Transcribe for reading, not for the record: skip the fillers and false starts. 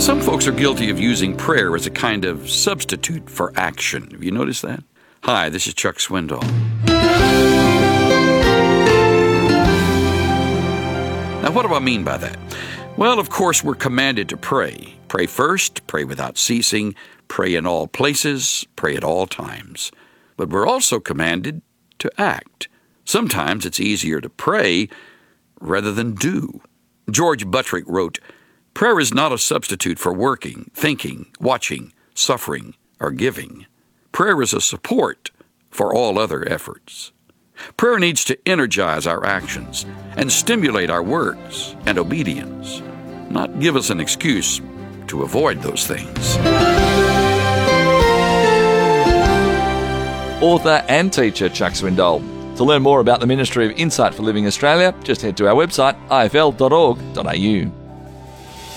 Some folks are guilty of using prayer as a kind of substitute for action. Have you noticed that? Hi, this is Chuck Swindoll. Now, what do I mean by that? Well, of course, we're commanded to pray. Pray first, pray without ceasing, pray in all places, pray at all times. But we're also commanded to act. Sometimes it's easier to pray rather than do. George Buttrick wrote, "Prayer is not a substitute for working, thinking, watching, suffering, or giving. Prayer is a support for all other efforts." Prayer needs to energize our actions and stimulate our works and obedience, not give us an excuse to avoid those things. Author and teacher Chuck Swindoll. To learn more about the Ministry of Insight for Living Australia, just head to our website ifl.org.au.